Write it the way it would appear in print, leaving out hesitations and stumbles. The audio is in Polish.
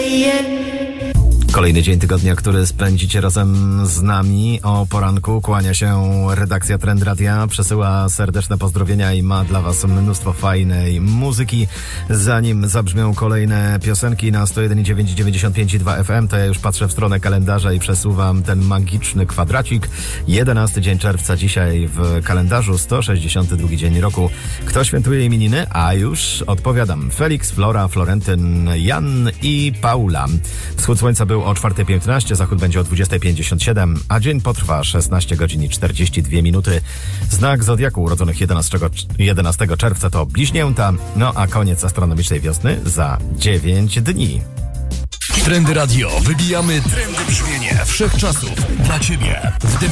Kolejny dzień tygodnia, który spędzicie razem z nami o poranku. Kłania się redakcja Trend Radia, przesyła serdeczne pozdrowienia i ma dla was mnóstwo fajnej muzyki. Zanim zabrzmią kolejne piosenki na 101,9 95,2 FM, to ja już patrzę w stronę kalendarza i przesuwam ten magiczny kwadracik. 11 dzień czerwca dzisiaj w kalendarzu, 162 dzień roku. Kto świętuje imieniny? A już odpowiadam. Felix, Flora, Florentyn, Jan i Paula. Wschód słońca był o 4:15, zachód będzie o 20:57, a dzień potrwa 16 godzin i 42 minuty. Znak zodiaku urodzonych 11 czerwca to Bliźnięta, no a koniec astronomicznej wiosny za 9 dni. Trendy Radio. Wybijamy trendy brzmienie wszechczasów dla Ciebie.